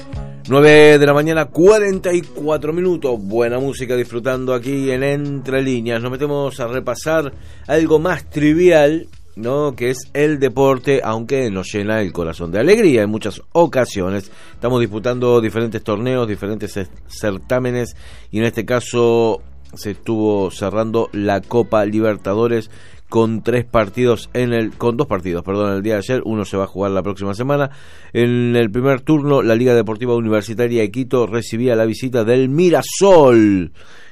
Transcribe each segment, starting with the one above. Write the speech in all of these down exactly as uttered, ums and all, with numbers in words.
nueve de la mañana, cuarenta y cuatro minutos. Buena música disfrutando aquí en Entre Líneas. Nos metemos a repasar algo más trivial, ¿no? Que es el deporte, aunque nos llena el corazón de alegría en muchas ocasiones. Estamos disputando diferentes torneos, diferentes certámenes, y en este caso se estuvo cerrando la Copa Libertadores con tres partidos en el, con dos partidos, perdón, el día de ayer. Uno se va a jugar la próxima semana. En el primer turno, la Liga Deportiva Universitaria de Quito recibía la visita del Mirasol.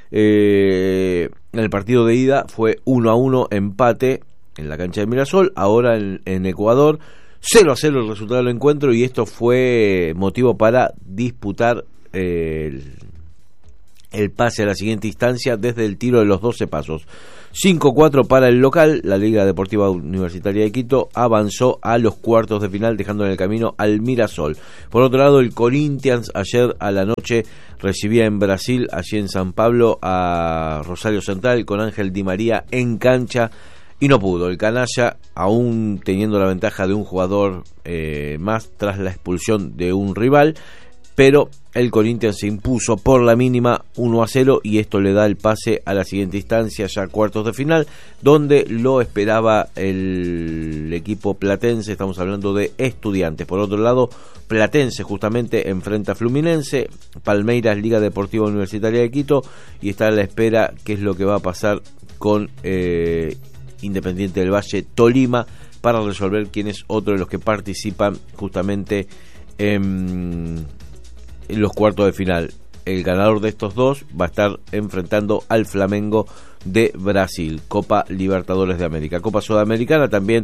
Eh, en el partido de ida fue uno a uno, empate en la cancha de Mirasol. Ahora en, en Ecuador, cero a cero el resultado del encuentro, y esto fue motivo para disputar eh, el, el pase a la siguiente instancia desde el tiro de los doce pasos. cinco a cuatro para el local. La Liga Deportiva Universitaria de Quito avanzó a los cuartos de final, dejando en el camino al Mirasol. Por otro lado, el Corinthians ayer a la noche recibía en Brasil, allí en San Pablo, a Rosario Central con Ángel Di María en cancha, y no pudo. El canalla, aún teniendo la ventaja de un jugador eh, más tras la expulsión de un rival, pero el Corinthians se impuso por la mínima uno a cero, y esto le da el pase a la siguiente instancia, ya cuartos de final, donde lo esperaba el equipo platense. Estamos hablando de Estudiantes. Por otro lado, Platense justamente enfrenta a Fluminense, Palmeiras, Liga Deportiva Universitaria de Quito, y está a la espera qué es lo que va a pasar con eh, Independiente del Valle, Tolima, para resolver quién es otro de los que participan justamente en en los cuartos de final. El ganador de estos dos va a estar enfrentando al Flamengo de Brasil. Copa Libertadores de América. Copa Sudamericana también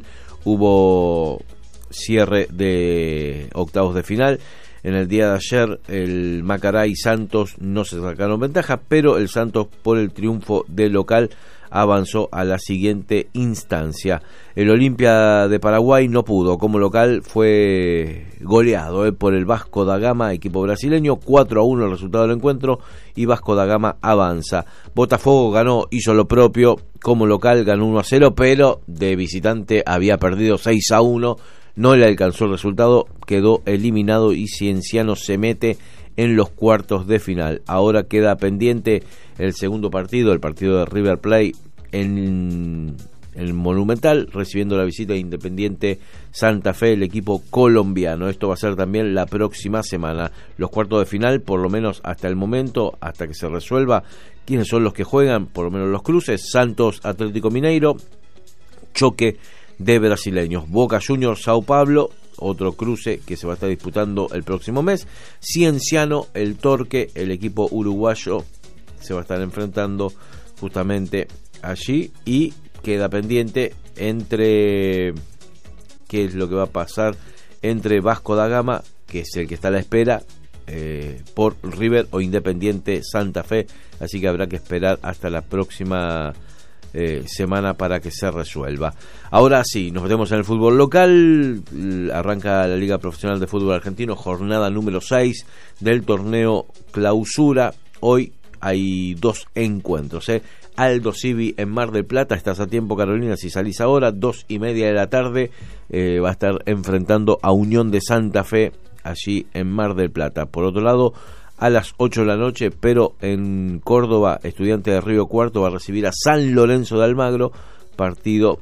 hubo cierre de octavos de final. En el día de ayer el Macará y Santos no se sacaron ventaja, pero el Santos, por el triunfo del local, avanzó a la siguiente instancia. El Olimpia de Paraguay no pudo. Como local fue goleado eh, por el Vasco da Gama, equipo brasileño. Cuatro a uno el resultado del encuentro, y Vasco da Gama avanza. Botafogo ganó, hizo lo propio. Como local ganó uno a cero, pero de visitante había perdido seis a uno. No le alcanzó el resultado, quedó eliminado, y Cienciano se mete en los cuartos de final. Ahora queda pendiente el segundo partido, el partido de River Plate en el Monumental, recibiendo la visita de Independiente Santa Fe, el equipo colombiano. Esto va a ser también la próxima semana. Los cuartos de final, por lo menos hasta el momento, hasta que se resuelva quiénes son los que juegan, por lo menos los cruces: Santos Atlético Mineiro, choque de brasileños; Boca Juniors Sao Paulo, otro cruce que se va a estar disputando el próximo mes; Cienciano el Torque, el equipo uruguayo, se va a estar enfrentando justamente allí, y queda pendiente entre qué es lo que va a pasar entre Vasco da Gama, que es el que está a la espera, eh, por River, o Independiente Santa Fe. Así que habrá que esperar hasta la próxima Eh, semana para que se resuelva. Ahora sí, nos metemos en el fútbol local. Arranca la Liga Profesional de Fútbol Argentino, jornada número seis del torneo Clausura. Hoy hay dos encuentros, ¿eh? Aldo Civi en Mar del Plata. Estás a tiempo, Carolina, si salís ahora. Dos y media de la tarde eh, va a estar enfrentando a Unión de Santa Fe allí en Mar del Plata. Por otro lado, a las ocho de la noche, pero en Córdoba, Estudiante de Río Cuarto va a recibir a San Lorenzo de Almagro, partido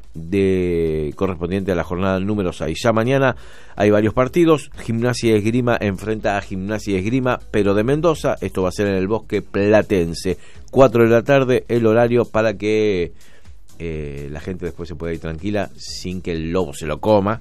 de correspondiente a la jornada número seis. Ya mañana hay varios partidos. Gimnasia y Esgrima enfrenta a Gimnasia y Esgrima, pero de Mendoza. Esto va a ser en el Bosque Platense. cuatro de la tarde el horario, para que eh, la gente después se pueda ir tranquila sin que el lobo se lo coma,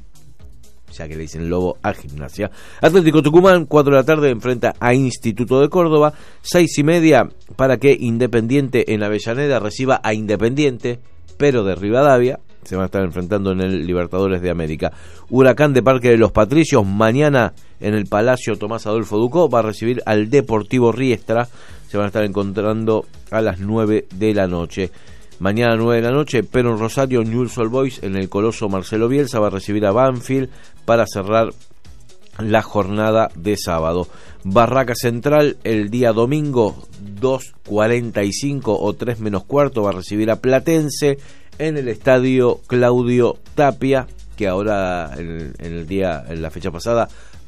ya que le dicen lobo a Gimnasia. Atlético Tucumán, cuatro de la tarde, enfrenta a Instituto de Córdoba. Seis y media para que Independiente en Avellaneda reciba a Independiente, pero de Rivadavia. Se van a estar enfrentando en el Libertadores de América. Huracán de Parque de los Patricios, mañana en el Palacio Tomás Adolfo Ducó, va a recibir al Deportivo Riestra. Se van a estar encontrando a las nueve de la noche. Mañana nueve de la noche, pero en Rosario, Newell's Old Boys en el Coloso Marcelo Bielsa va a recibir a Banfield para cerrar la jornada de sábado. Barraca Central el día domingo, dos cuarenta y cinco o tres menos cuarto, va a recibir a Platense en el estadio Claudio Tapia, que ahora en, en el día, en la fecha pasada,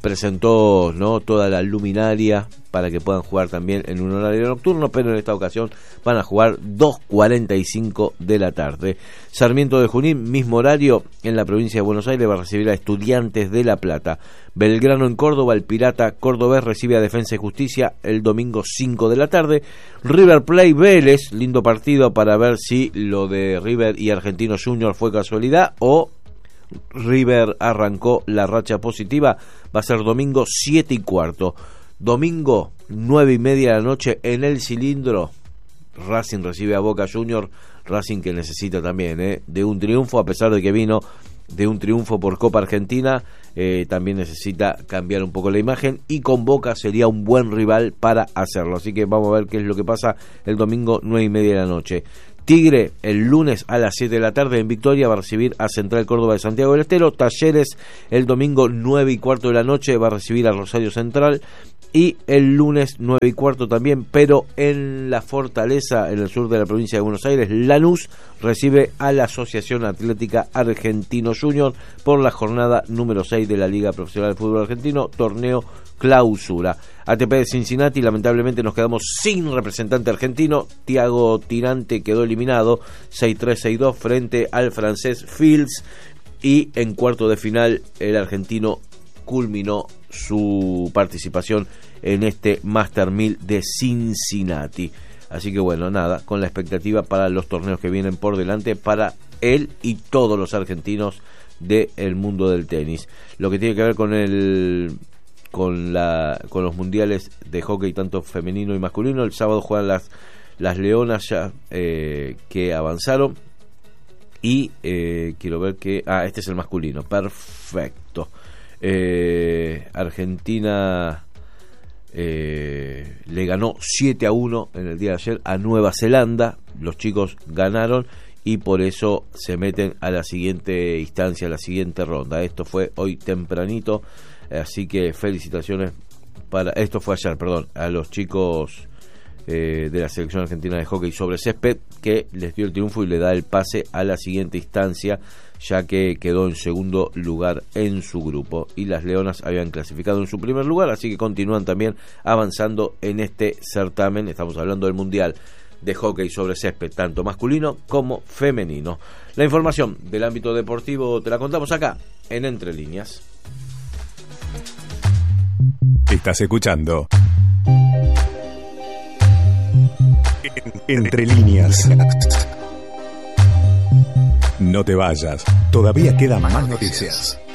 presentó, ¿no?, toda la luminaria para que puedan jugar también en un horario nocturno, pero en esta ocasión van a jugar dos cuarenta y cinco de la tarde. Sarmiento de Junín, mismo horario, en la provincia de Buenos Aires, va a recibir a Estudiantes de La Plata. Belgrano en Córdoba, el Pirata Cordobés recibe a Defensa y Justicia el domingo cinco de la tarde. River Plate Vélez, lindo partido para ver si lo de River y Argentinos Junior fue casualidad o River arrancó la racha positiva. Va a ser domingo siete y cuarto. Domingo nueve y media de la noche en el Cilindro, Racing recibe a Boca Junior. Racing que necesita también ¿eh? de un triunfo, a pesar de que vino de un triunfo por Copa Argentina, eh, también necesita cambiar un poco la imagen, y con Boca sería un buen rival para hacerlo. Así que vamos a ver qué es lo que pasa el domingo nueve y media de la noche. Tigre el lunes a las siete de la tarde en Victoria va a recibir a Central Córdoba de Santiago del Estero. Talleres el domingo nueve y cuarto de la noche va a recibir a Rosario Central. Y el lunes nueve y cuarto también, pero en la Fortaleza, en el sur de la provincia de Buenos Aires, Lanús recibe a la Asociación Atlética Argentino Junior por la jornada número seis de la Liga Profesional de Fútbol Argentino, torneo clausura. A T P de Cincinnati, lamentablemente nos quedamos sin representante argentino. Thiago Tirante quedó eliminado seis tres seis dos frente al francés Fields, y en cuarto de final el argentino culminó su participación en este Master mil de Cincinnati. Así que bueno, nada, con la expectativa para los torneos que vienen por delante para él y todos los argentinos del mundo del tenis. Lo que tiene que ver con el con la con los mundiales de hockey tanto femenino y masculino, el sábado juegan las las leonas ya eh, que avanzaron, y eh, quiero ver que ah este es el masculino, perfecto. Eh, Argentina eh, le ganó siete a uno en el día de ayer a Nueva Zelanda. Los chicos ganaron y por eso se meten a la siguiente instancia, a la siguiente ronda. Esto fue hoy tempranito, así que felicitaciones para esto fue ayer, perdón, a los chicos eh, de la selección argentina de hockey sobre césped, que les dio el triunfo y le da el pase a la siguiente instancia, ya que quedó en segundo lugar en su grupo, y las leonas habían clasificado en su primer lugar, así que continúan también avanzando en este certamen. Estamos hablando del mundial de hockey sobre césped, tanto masculino como femenino. La información del ámbito deportivo te la contamos acá en Entre Líneas. Estás escuchando Entre Líneas. No te vayas, todavía quedan más noticias.